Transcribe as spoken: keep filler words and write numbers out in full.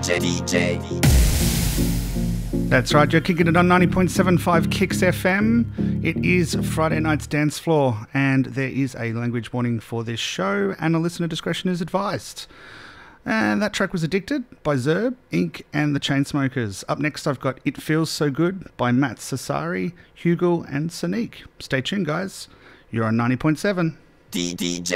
J, D J. That's right, you're kicking it on ninety point seven five Kicks F M. It is Friday night's dance floor, and there is a language warning for this show, and a listener discretion is advised. And that track was Addicted by Zerb, Ink and the Chainsmokers. Up next, I've got It Feels So Good by Matt Sassari, Hugel and Sonique. Stay tuned, guys. You're on ninety point seven. D D J.